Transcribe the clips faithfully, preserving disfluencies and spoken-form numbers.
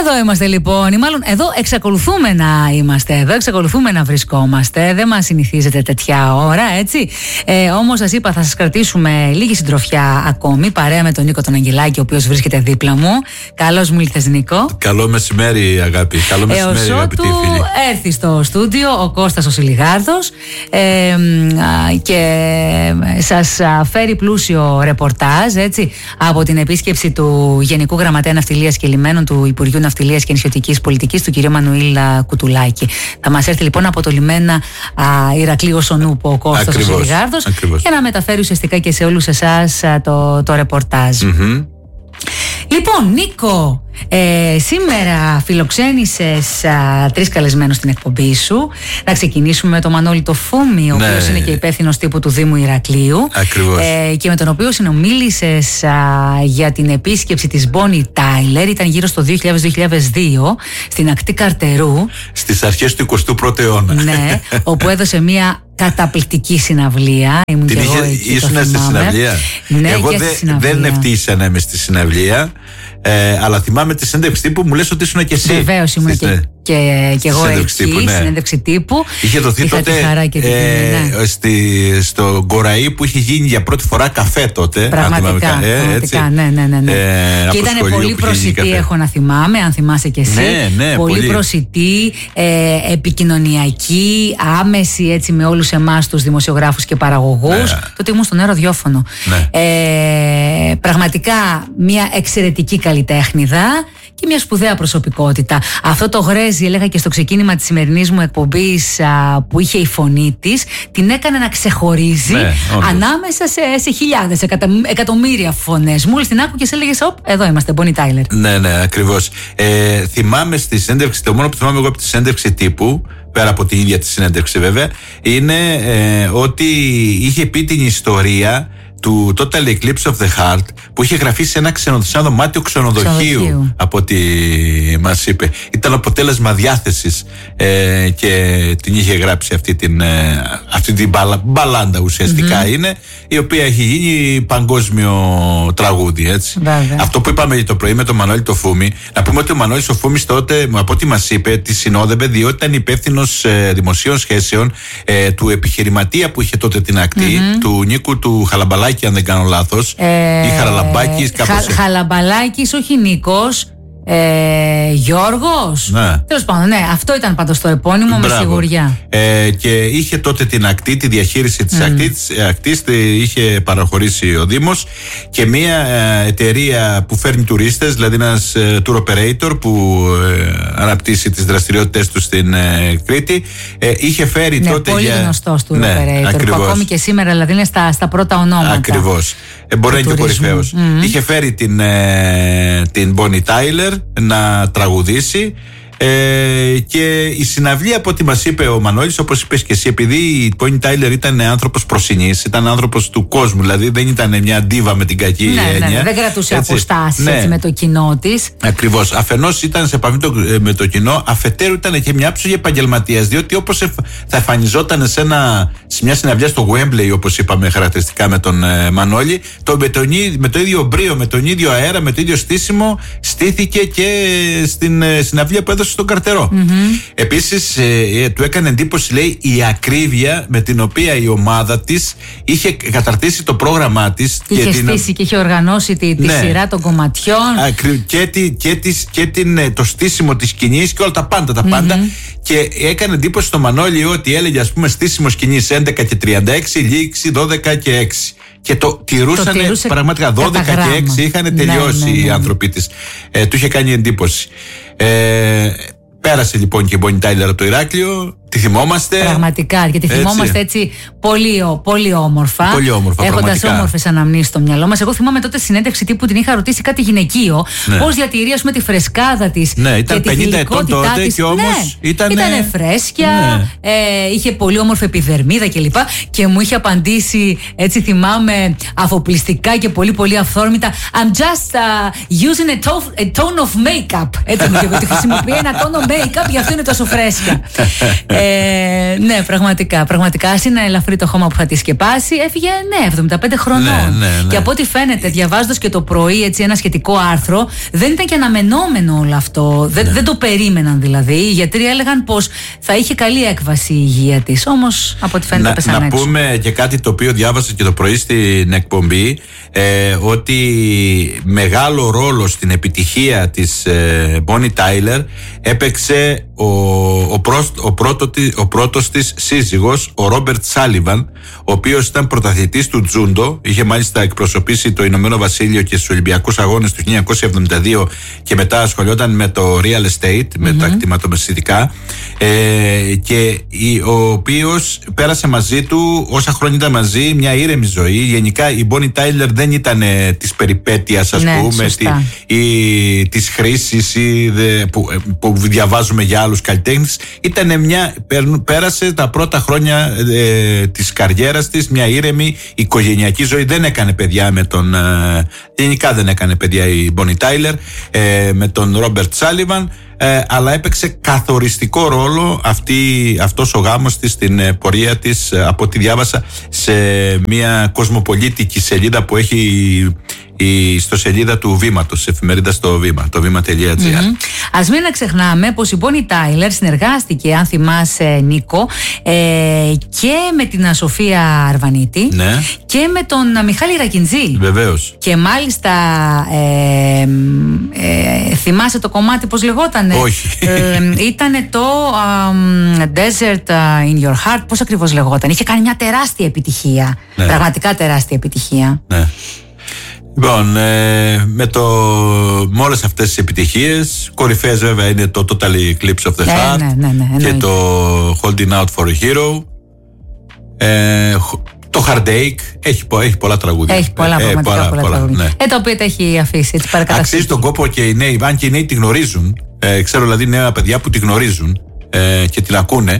Εδώ είμαστε λοιπόν, ή μάλλον εδώ εξακολουθούμε να είμαστε, εδώ εξακολουθούμε να βρισκόμαστε. Δεν μας συνηθίζεται τέτοια ώρα, έτσι. Ε, όμως σας είπα, θα σας κρατήσουμε λίγη συντροφιά ακόμη, παρέα με τον Νίκο τον Αγγελάκη, ο οποίος βρίσκεται δίπλα μου. Καλώς μου ήλθες, Νίκο. Καλό μεσημέρι, αγάπη. Καλό μεσημέρι, αγαπητοί φίλοι. Έρθει στο στούντιο ο Κώστας ο Σιλιγάρδος ε, και σας φέρει πλούσιο ρεπορτάζ, έτσι, από την επίσκεψη του Γενικού Γραμματέα Ναυτιλίας και Λιμένων του Υπουργείου Ναυτιλίας και Νησιωτικής Πολιτικής, του κ. Μανουήλ Κουτουλάκη. Θα μας έρθει λοιπόν από το λιμένα Ηρακλείου Σονούπο ο Κώστας ο Σιλιγάρδος για να μεταφέρει ουσιαστικά και σε όλους εσάς το, το ρεπορτάζ. Mm-hmm. Λοιπόν, Νίκο, ε, σήμερα φιλοξένησες α, τρεις καλεσμένους στην εκπομπή σου. Να ξεκινήσουμε με τον Μανώλη το Φούμη, ο ναι. οποίος είναι και υπεύθυνος τύπου του Δήμου Ηρακλείου. Ακριβώς. Ε, και με τον οποίο συνομίλησες α, για την επίσκεψη της Bonnie Tyler. Ήταν γύρω στο δύο χιλιάδες με δύο χιλιάδες δύο στην ακτή Καρτερού. Στις αρχές του εικοστού πρώτου αιώνα. Ναι, όπου έδωσε μία καταπληκτική συναυλία. Ήμουν την και είχε, εγώ εκεί, ήσουν στη συναυλία. Ναι, εγώ και δε, στη συναυλία. δεν ευτύχησα να είμαι στη συναυλία. Ε, αλλά θυμάμαι τη συνέντευξη τύπου που μου λες ότι ήσουν και εσύ. Βεβαίως ήμουν Στις, και, και, και εγώ εκεί, τύπου, ναι. συνέντευξη τύπου. Είχε δοθεί τότε και ε, ναι. στη, στο Γκοραή που είχε γίνει για πρώτη φορά καφέ τότε. Πραγματικά, αν ε, πραγματικά ναι, ναι, ναι, ναι. Ε, και ήταν πολύ προσιτή, έχω να θυμάμαι, αν θυμάσαι και εσύ. Ναι, ναι, πολύ, πολύ προσιτή, ε, επικοινωνιακή, άμεση, έτσι, με όλους εμάς τους δημοσιογράφους και παραγωγούς. Ναι. Τότε ήμουν στον αεροδιόφωνο. Ναι. Ε, πραγματικά μια εξαιρετική καλλιτέχνηδα και μια σπουδαία προσωπικότητα. Αυτό το γρέζι, έλεγα και στο ξεκίνημα της σημερινής μου εκπομπής, α, που είχε η φωνή της, την έκανε να ξεχωρίζει, ναι, ανάμεσα σε, σε χιλιάδες, εκατα, εκατομμύρια φωνές. Μόλις την άκουγες, έλεγες, οπ, εδώ είμαστε, Bonnie Tyler. Ναι, ναι, ακριβώς. Ε, θυμάμαι στη συνέντευξη, το μόνο που θυμάμαι εγώ από τη συνέντευξη τύπου, πέρα από την ίδια τη συνέντευξη βέβαια, είναι ε, ότι είχε πει την ιστορία του Total Eclipse of the Heart που είχε γραφεί σε ένα, ξενο, σε ένα δωμάτιο ξενοδοχείου, ξενοδοχείου, από ό,τι μας είπε. Ήταν αποτέλεσμα διάθεσης ε, και την είχε γράψει αυτή την, ε, αυτή την μπαλα, μπαλάντα ουσιαστικά mm-hmm. είναι, η οποία έχει γίνει παγκόσμιο τραγούδι, έτσι. Βέβαια. Αυτό που είπαμε το πρωί με τον Μανώλη το Φούμη, να πούμε ότι ο Μανώλης ο Φούμης τότε, από ό,τι μας είπε, τη συνόδευε διότι ήταν υπεύθυνος ε, δημοσίων σχέσεων ε, του επιχειρηματία που είχε τότε την ακτή, mm-hmm. του Νίκου του Χαλαμπαλάκη, αν δεν κάνω λάθος, ε, ή Χαραλαμπάκης, κάπως. Χα, Χαλαμπαλάκης, όχι Νίκος. Ε, Γιώργος. Ναι. Τέλος πάντων, ναι, αυτό ήταν πάντως το επώνυμο. Μπράβο. Με σιγουριά. Ε, και είχε τότε την ακτή, τη διαχείριση της mm. ακτής, ακτής είχε παραχωρήσει ο Δήμος και μια ε, εταιρεία που φέρνει τουρίστες, δηλαδή ένας ε, tour operator που ε, αναπτύσσει τις δραστηριότητες του στην ε, Κρήτη, ε, είχε φέρει ναι, τότε. Πολύ για... γνωστός tour ναι, operator. Ακριβώς. Που ακόμη και σήμερα δηλαδή είναι στα, στα πρώτα ονόματα. Ακριβώς. Ε, μπορεί να είναι και κορυφαίος. Mm. Είχε φέρει την, ε, την Bonnie Tyler να τραγουδήσει ε, και η συναυλία, από ό,τι μας είπε ο Μανώλης, όπως είπες και εσύ, επειδή η Bonnie Tyler ήταν άνθρωπος προσινής, ήταν άνθρωπος του κόσμου, δηλαδή δεν ήταν μια ντίβα με την κακή ναι, έννοια. Ναι, δεν κρατούσε έτσι, αποστάσεις ναι. έτσι, με το κοινό της. Ακριβώς. Αφενός ήταν σε επαφή με το κοινό, αφετέρου ήταν και μια ψυχή επαγγελματίας, διότι όπως θα εμφανιζόταν σε, ένα, σε μια συναυλία στο Wembley, όπως είπαμε χαρακτηριστικά με τον ε, Μανώλη, το, με, τον, με το ίδιο μπρίο, με τον ίδιο αέρα, με το ίδιο στήσιμο, στήθηκε και στην ε, συναυλία που έδωσε στον Καρτερό. Mm-hmm. Επίσης ε, του έκανε εντύπωση, λέει, η ακρίβεια με την οποία η ομάδα της είχε καταρτήσει το πρόγραμμά της. Και είχε την... στήσει και είχε οργανώσει τη, τη ναι. σειρά των κομματιών. Ακρι... Και, τη, και, της, και την, το στήσιμο της σκηνής και όλα τα πάντα, τα πάντα. Mm-hmm. Και έκανε εντύπωση στο Μανώλη ότι έλεγε, ας πούμε, στήσιμο σκηνής έντεκα και τριάντα έξι, λήξη δώδεκα και έξι. Και το τηρούσαν πραγματικά. δώδεκα και έξι είχαν τελειώσει ναι, ναι, ναι. οι άνθρωποι της. Ε, του είχε κάνει εντύπωση. Ε, Πέρασε λοιπόν και η Bonnie Tyler από το Ηράκλειο. Τη θυμόμαστε. Πραγματικά. Και τη θυμόμαστε έτσι, έτσι πολύ, πολύ όμορφα. Πολύ όμορφα. Έχοντας όμορφες αναμνήσεις στο μυαλό μας. Εγώ θυμάμαι τότε συνέντευξη τύπου την είχα ρωτήσει κάτι γυναικείο. Ναι. Πώς διατηρεί, ας πούμε, τη φρεσκάδα της. Ναι, ήταν και πενήντα ετών τότε της. Και όμως ναι, ήταν. Ήτανε φρέσκια. Ναι. Ε, είχε πολύ όμορφη επιδερμίδα κλπ. Και, και μου είχε απαντήσει, έτσι θυμάμαι, αφοπλιστικά και πολύ πολύ αυθόρμητα. I'm just uh, using a, to- a tone of makeup. Έτσι μου είπε ότι χρησιμοποιεί ένα τόνο make-up, γι' αυτό είναι τόσο φρέσκια. ε, ναι, πραγματικά. Πραγματικά, ας είναι ελαφρύ το χώμα που θα τη σκεπάσει. Έφυγε, ναι, εβδομήντα πέντε χρονών. Ναι, ναι, ναι. Και από ό,τι φαίνεται, διαβάζοντας και το πρωί έτσι, ένα σχετικό άρθρο, δεν ήταν και αναμενόμενο όλο αυτό. Δεν, ναι. δεν το περίμεναν δηλαδή. Οι γιατροί έλεγαν πως θα είχε καλή έκβαση η υγεία της. Όμως, από ό,τι φαίνεται, πέσανε έξω. Να πούμε και κάτι το οποίο διάβασα και το πρωί στην εκπομπή, ε, ότι μεγάλο ρόλο στην επιτυχία της ε, Bonnie Tyler έπαιξε ο, ο, πρός, ο, πρώτο, ο πρώτος της σύζυγος, ο Ρόμπερτ Σάλιβαν, ο οποίος ήταν πρωταθλητής του τζούντο, είχε μάλιστα εκπροσωπήσει το Ηνωμένο Βασίλειο και στους Ολυμπιακούς Αγώνες του χίλια εννιακόσια εβδομήντα δύο και μετά ασχολιόταν με το real estate, mm-hmm. με τα κτηματομεσητικά, ε, και ο οποίος πέρασε μαζί του, όσα χρόνια ήταν μαζί, μια ήρεμη ζωή. Γενικά η Bonnie Tyler δεν ήταν ε, της περιπέτειας, ας ναι, πούμε, τη, ή της χρήσης ή δε, που, που διαβάζουμε για άλλους καλλιτέχνες. Ήταν μια, πέρασε τα πρώτα χρόνια ε, της καριέρας της μια ήρεμη οικογενειακή ζωή. Δεν έκανε παιδιά με τον ε, γενικά δεν έκανε παιδιά η Bonnie Tyler ε, με τον Ρόμπερτ Σάλιβαν, ε, αλλά έπαιξε καθοριστικό ρόλο αυτή, αυτός ο γάμος της στην ε, πορεία της, ε, από ό,τι διάβασα σε μια κοσμοπολίτικη σελίδα που έχει η ιστοσελίδα του Βήματος, εφημερίδα στο Βήμα, το βήμα τελεία τζι άρ. Mm-hmm. Ας μην ξεχνάμε πως η Bonnie Tyler συνεργάστηκε, αν θυμάσαι Νίκο, ε, και με την Σοφία Αρβανίτη, ναι, και με τον Μιχάλη Ρακιντζή. Βεβαίως. Και μάλιστα ε, ε, θυμάσαι το κομμάτι πως λεγότανε? Όχι. Ε, ήτανε το um, Desert in Your Heart, πώς ακριβώς λεγόταν? Είχε κάνει μια τεράστια επιτυχία, ναι, πραγματικά τεράστια επιτυχία. Ναι. Λοιπόν, ε, με, το, με όλες αυτές τις επιτυχίες, κορυφαίες βέβαια είναι το Total Eclipse of the Heart, ναι, ναι, ναι, και το Holding Out for a Hero, ε, το Heartache, έχει, έχει πολλά τραγούδια. Έχει πολλά, ε, πολλά, πολλά, πολλά τραγούδια. Ναι. Ε, τα οποία τα έχει αφήσει, έτσι, παρακαταστήσει. Αξίζει τον κόπο και οι νέοι, αν και οι νέοι τη γνωρίζουν, ε, ξέρω δηλαδή νέα παιδιά που τη γνωρίζουν ε, και την ακούνε,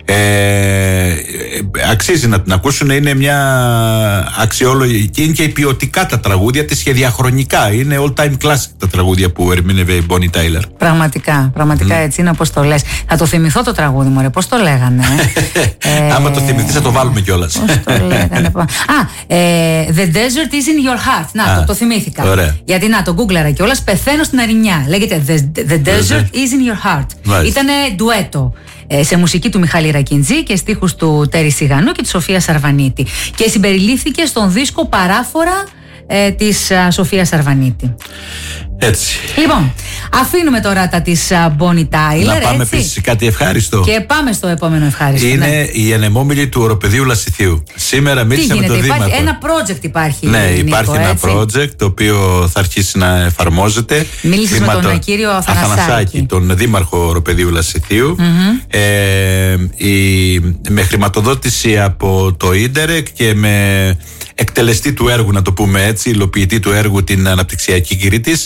Ε, αξίζει να την ακούσουν. Είναι μια αξιόλογη και είναι και ποιοτικά τα τραγούδια της και διαχρονικά. Είναι all time classic τα τραγούδια που ερμήνευε η Bonnie Tyler. Πραγματικά, πραγματικά mm. έτσι είναι όπως το λες. Θα το θυμηθώ το τραγούδι μου, ρε, πώς το λέγανε? ε, Άμα το θυμηθείς θα το βάλουμε κιόλας. Πώς το λέγανε? Α, ε, The Desert is in your heart. Να, Α, το, το θυμήθηκα. Ωραία. Γιατί να, το γκούγκλαρα κιόλας. Πεθαίνω στην Αρινιά. Λέγεται The, the Desert is in your heart. Right. Ήτανε ντουέτο σε μουσική του Μιχάλη Ρακιντζή και στίχους του Τέρι Σιγανού και της Σοφίας Αρβανίτη. Και συμπεριλήφθηκε στον δίσκο Παράφορα ε, της α, Σοφίας Αρβανίτη. Έτσι. Λοιπόν, αφήνουμε τώρα τα της α, Bonnie Tyler. Να πάμε επίσης σε κάτι ευχάριστο. Και πάμε στο επόμενο ευχάριστο. Είναι ναι. η ανεμόμυλη του οροπεδίου Λασιθίου. Σήμερα μίλησα με τον Δήμαρχο. Ένα project υπάρχει. Ναι, Νίκο, υπάρχει έτσι. ένα project το οποίο θα αρχίσει να εφαρμόζεται. Μίλησες με τον κύριο Αθανασάκη. Αθανασάκη, τον Δήμαρχο Οροπεδίου Λασιθίου. Mm-hmm. Ε, η, με χρηματοδότηση από το Ίντερεκ και με εκτελεστή του έργου, να το πούμε έτσι, υλοποιητή του έργου, την αναπτυξιακή Κρήτης,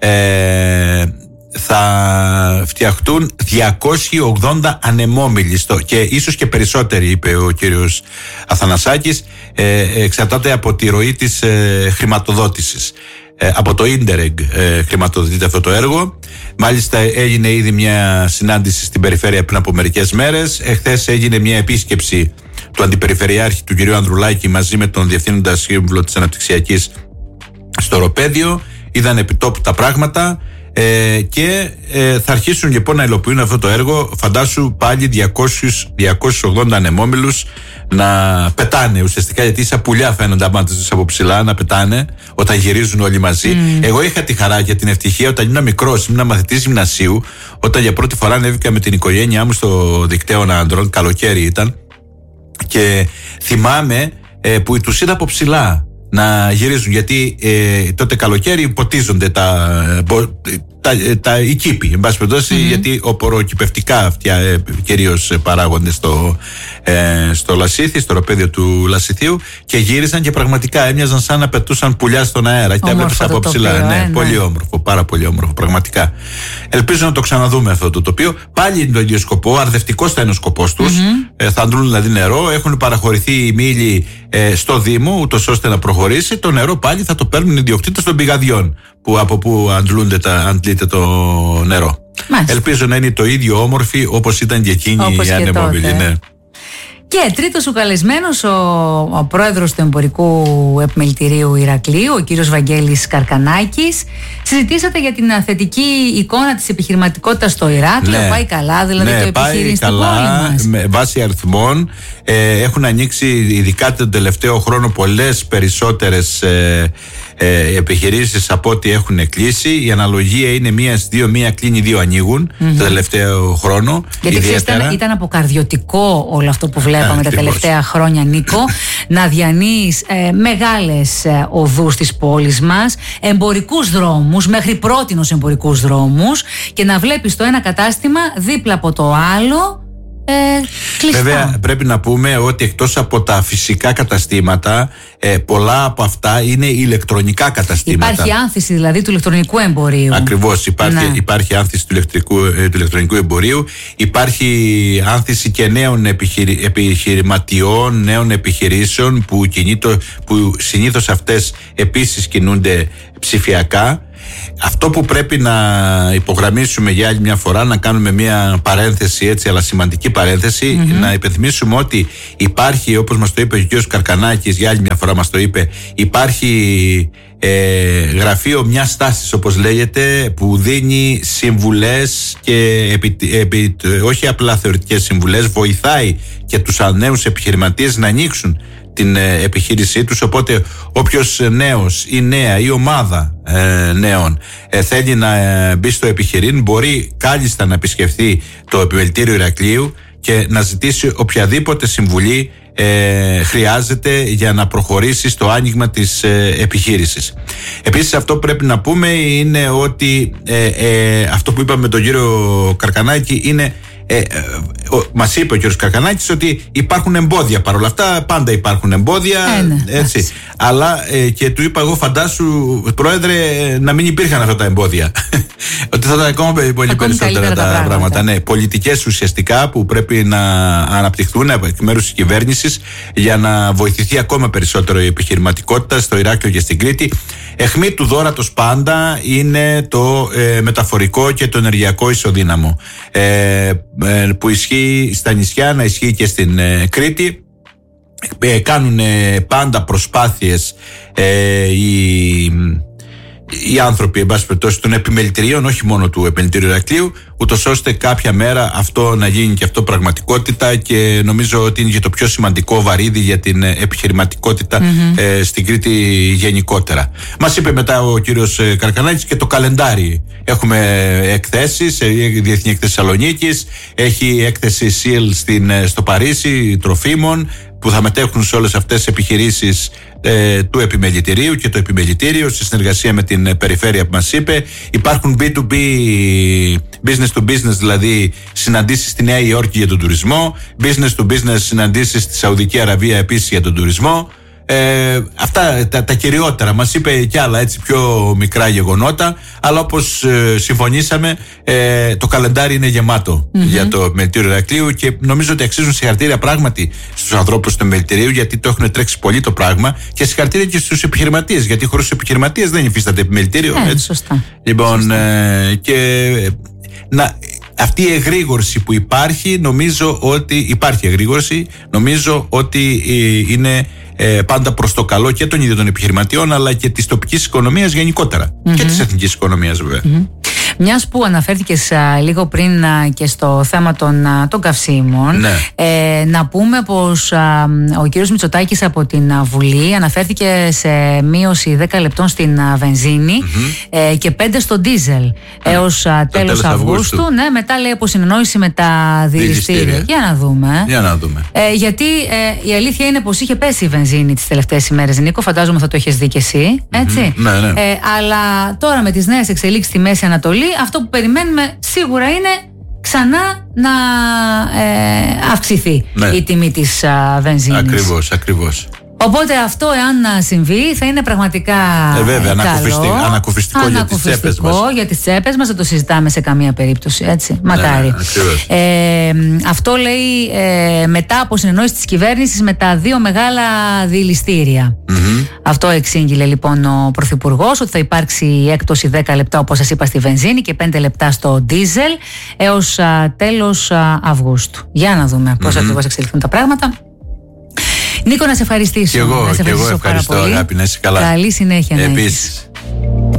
ε, θα φτιαχτούν διακόσιοι ογδόντα ανεμόμυλοι στο, και ίσως και περισσότεροι, είπε ο κύριος Αθανασάκης, ε, εξαρτάται από τη ροή της ε, χρηματοδότησης. Ε, από το Ίντερεγ ε, χρηματοδοτείται αυτό το έργο. Μάλιστα έγινε ήδη μια συνάντηση στην περιφέρεια πριν από μερικές μέρες. Εχθές έγινε μια επίσκεψη του Αντιπεριφερειάρχη του κ. Ανδρουλάκη μαζί με τον Διευθύνοντα Σύμβουλο της Αναπτυξιακής στο Οροπέδιο. Είδαν επιτόπου τα πράγματα ε, και ε, θα αρχίσουν λοιπόν να υλοποιούν αυτό το έργο. Φαντάσου πάλι διακόσιους, διακόσιους ογδόντα ανεμόμυλους να πετάνε ουσιαστικά, γιατί σαν πουλιά φαίνονται άμα τους από ψηλά να πετάνε όταν γυρίζουν όλοι μαζί. Mm. Εγώ είχα τη χαρά και την ευτυχία όταν ήμουν μικρός, ήμουν μαθητής γυμνασίου, όταν για πρώτη φορά ανέβηκα με την οικογένειά μου στο δικτέον άντρων, καλοκαίρι ήταν, και θυμάμαι ε, που τους είδα από ψηλά να γυρίζουν, γιατί ε, τότε καλοκαίρι ποτίζονται τα, τα, τα, οι κήποι, εν πάση περιπτώσει, mm-hmm. γιατί οπωροκυπευτικά αυτιά ε, κυρίως παράγονται στο, ε, στο Λασίθι, στο οροπέδιο του Λασιθίου, και γύρισαν και πραγματικά έμοιαζαν σαν να πετούσαν πουλιά στον αέρα. Και τα έβλεπες από ψηλά. Τοπίο, ναι, ε, ναι. Πολύ όμορφο, πάρα πολύ όμορφο, πραγματικά. Ελπίζω να το ξαναδούμε αυτό το τοπίο. Πάλι είναι το ίδιο σκοπό, αρδευτικός θα είναι ο σκοπός τους. Mm-hmm. Ε, θα αντλούν δηλαδή νερό, έχουν παραχωρηθεί οι μήλοι ε, στο Δήμο, ούτως ώστε να προχωρήσει. Το νερό πάλι θα το παίρνουν οι ιδιοκτήτες των πηγαδιών, που, από που αντλούνται τα, αντλείται το νερό. Μάλιστα. Ελπίζω να είναι το ίδιο όμορφη όπως ήταν και εκείνη όπως η ανεμόμυλη. Ναι. Και τρίτος ο καλεσμένος, ο, ο πρόεδρος του Εμπορικού Επιμελητηρίου Ηρακλείου, ο κύριος Βαγγέλης Καρκανάκης. Συζητήσατε για την θετική εικόνα της επιχειρηματικότητας στο Ηράκλειο. Ναι. Πάει καλά, δηλαδή, ναι, το επιχείρημα στην πόλη μας. Με βάση αριθμών ε, έχουν ανοίξει ειδικά τον τελευταίο χρόνο πολλές περισσότερες ε, ε, επιχειρήσεις από ό,τι έχουν κλείσει. Η αναλογία είναι μία στις δύο, μία κλείνει, δύο ανοίγουν mm-hmm. το τελευταίο χρόνο. Γιατί ήταν, ήταν αποκαρδιωτικό όλο αυτό που βλέπαμε τα τελευταία χρόνια, Νίκο, να διανύεις ε, μεγάλες ε, οδούς της πόλης μας, εμπορικούς δρόμους, μέχρι πρότινος εμπορικούς δρόμους, και να βλέπεις το ένα κατάστημα δίπλα από το άλλο ε, κλειστά. Βέβαια πρέπει να πούμε ότι εκτός από τα φυσικά καταστήματα, ε, πολλά από αυτά είναι ηλεκτρονικά καταστήματα. Υπάρχει άνθηση δηλαδή του ηλεκτρονικού εμπορίου. Ακριβώς, υπάρχει, ναι. υπάρχει άνθηση του, ηλεκτρικού, ε, του ηλεκτρονικού εμπορίου. Υπάρχει άνθηση και νέων επιχειρη, επιχειρηματιών, νέων επιχειρήσεων που, κινείτο, που συνήθως αυτές επίσης κινούνται ψηφιακά. Αυτό που πρέπει να υπογραμμίσουμε για άλλη μια φορά, να κάνουμε μια παρένθεση έτσι, αλλά σημαντική παρένθεση, mm-hmm. να υπενθυμίσουμε ότι υπάρχει, όπως μας το είπε ο κ. Καρκανάκης, για άλλη μια φορά μας το είπε, υπάρχει ε, γραφείο μιας τάσης, όπως λέγεται, που δίνει συμβουλές και επί, επί, όχι απλά θεωρητικές συμβουλές, βοηθάει και τους νέους επιχειρηματίες να ανοίξουν την επιχείρησή τους. Οπότε όποιος νέος ή νέα ή ομάδα ε, νέων ε, θέλει να ε, μπει στο επιχειρήν, μπορεί κάλλιστα να επισκεφθεί το Επιμελητήριο Ηρακλείου και να ζητήσει οποιαδήποτε συμβουλή ε, χρειάζεται για να προχωρήσει στο άνοιγμα της ε, επιχείρησης. Επίσης, αυτό που πρέπει να πούμε είναι ότι ε, ε, αυτό που είπαμε με τον κύριο Καρκανάκη είναι Ε, ε, μας είπε ο κ. Καρκανάκης ότι υπάρχουν εμπόδια. Παρ' όλα αυτά, πάντα υπάρχουν εμπόδια. Ε, ναι, έτσι. Έτσι. Αλλά ε, και του είπα εγώ, φαντάσου, πρόεδρε, να μην υπήρχαν αυτά τα εμπόδια. Ότι θα ήταν ακόμα πολύ ακόμη περισσότερα τα, τα πράγματα. πράγματα. Ναι, πολιτικές ουσιαστικά που πρέπει να αναπτυχθούν εκ μέρους της κυβέρνησης για να βοηθηθεί ακόμα περισσότερο η επιχειρηματικότητα στο Ηράκλειο και στην Κρήτη. Αιχμή του δώρατος πάντα είναι το ε, μεταφορικό και το ενεργειακό ισοδύναμο. Ε, που ισχύει στα νησιά, να ισχύει και στην ε, Κρήτη. Ε, κάνουν ε, πάντα προσπάθειες ε, οι, οι άνθρωποι, εν πάση περιπτώσει, των επιμελητηρίων, όχι μόνο του Επιμελητηρίου Ηρακλείου, ούτως ώστε κάποια μέρα αυτό να γίνει και αυτό πραγματικότητα, και νομίζω ότι είναι και το πιο σημαντικό βαρύδι για την επιχειρηματικότητα mm-hmm. ε, στην Κρήτη γενικότερα. Μας είπε μετά ο κύριος Καρκανάκης και το καλεντάρι. Έχουμε εκθέσεις, η Διεθνή Έκθεση Θεσσαλονίκης, έχει έκθεση ΣΥΛ στην, στο Παρίσι τροφίμων, που θα μετέχουν σε όλες αυτές τις επιχειρήσεις ε, του Επιμελητηρίου, και το Επιμελητήριο στη συνεργασία με την περιφέρεια που μας είπε. Υπάρχουν μπι του μπι, business to business, δηλαδή συναντήσεις στη Νέα Υόρκη για τον τουρισμό, business to business συναντήσεις στη Σαουδική Αραβία επίσης για τον τουρισμό. Ε, αυτά τα, τα κυριότερα. Μας είπε κι άλλα έτσι πιο μικρά γεγονότα, αλλά όπως ε, συμφωνήσαμε, ε, το καλεντάρι είναι γεμάτο mm-hmm. για το Επιμελητήριο Ηρακλείου, και νομίζω ότι αξίζουν συγχαρητήρια πράγματι στους ανθρώπους του Επιμελητηρίου, γιατί το έχουν τρέξει πολύ το πράγμα, και συγχαρητήρια και στους επιχειρηματίες, γιατί χωρίς τους επιχειρηματίες δεν υφίσταται Επιμελητήριο. Ε, έτσι. Σωστά. Λοιπόν, σωστά. Ε, και να, αυτή η εγρήγορση που υπάρχει, νομίζω ότι υπάρχει εγρήγορση, νομίζω ότι ε, είναι Ε, πάντα προς το καλό και των ίδιων των επιχειρηματιών, αλλά και της τοπικής οικονομίας γενικότερα mm-hmm. και της εθνικής οικονομίας, βέβαια. Mm-hmm. Μιας που αναφέρθηκες α, λίγο πριν α, και στο θέμα των, α, των καυσίμων, ναι. ε, να πούμε πως α, ο κύριος Μητσοτάκης από την α, Βουλή αναφέρθηκε σε μείωση δέκα λεπτών στην α, βενζίνη mm-hmm. ε, και πέντε στο ντίζελ mm-hmm. έως α, τέλος, τέλος Αυγούστου. Αυγούστου. Ναι, μετά λέει από συνεννόηση με τα δηληστήρια. Για να δούμε. Για να δούμε. Ε, γιατί ε, η αλήθεια είναι πως είχε πέσει η βενζίνη τις τελευταίες ημέρες, Νίκο. Φαντάζομαι θα το έχεις δει και εσύ. Έτσι. Mm-hmm. Ναι, ναι. Ε, αλλά τώρα με τις νέες εξελίξεις στη Μέση Ανατολή, αυτό που περιμένουμε σίγουρα είναι ξανά να ε, αυξηθεί ναι. η τιμή της α, βενζίνης. Ακριβώς, ακριβώς. Οπότε αυτό, εάν συμβεί, θα είναι πραγματικά. Ε, βέβαια, καλό, ανακουφιστικό, ανακουφιστικό για τις τσέπες μας. για τις τσέπες μας, δεν το συζητάμε σε καμία περίπτωση. Έτσι. Μακάρι. Ναι, ε, αυτό λέει ε, μετά από συνεννόηση της κυβέρνησης με τα δύο μεγάλα διηληστήρια. Mm-hmm. Αυτό εξήγηλε λοιπόν ο Πρωθυπουργός, ότι θα υπάρξει έκπτωση δέκα λεπτά, όπως σας είπα, στη βενζίνη και πέντε λεπτά στο ντίζελ έως α, τέλος α, Αυγούστου. Για να δούμε πώς mm-hmm. ακριβώς εξελιχθούν τα πράγματα. Νίκο, να σε ευχαριστήσω. Και εγώ, να σε και εγώ ευχαριστώ, αγάπη, να είσαι καλά. Καλή συνέχεια. Επίσης.